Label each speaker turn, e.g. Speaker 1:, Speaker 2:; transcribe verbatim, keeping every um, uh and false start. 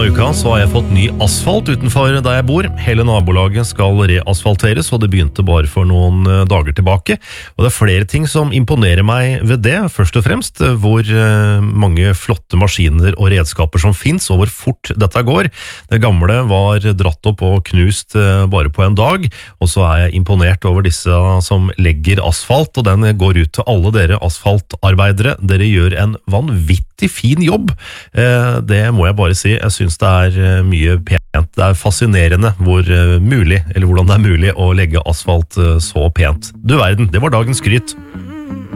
Speaker 1: av uka så har jeg fått ny asfalt utenfor der jeg bor. Hele nabolaget skal reasfalteres, og det begynte bare for noen dager tilbake. Og det er flere ting som imponerer meg ved det. Først og fremst hvor mange flotte maskiner og redskaper som finnes, og hvor fort dette går. Det gamle var dratt opp og knust bare på en dag, og så er jeg imponert over disse som legger asfalt, og den går ut til alle dere asfaltarbeidere. Dere gjør en vanvittig fin jobb. Det må jeg bare si. Jeg synes det er mye pent. Det er fascinerende hvor mulig, eller hvordan det er mulig å legge asfalt så pent. Du verden, det var dagens skryt.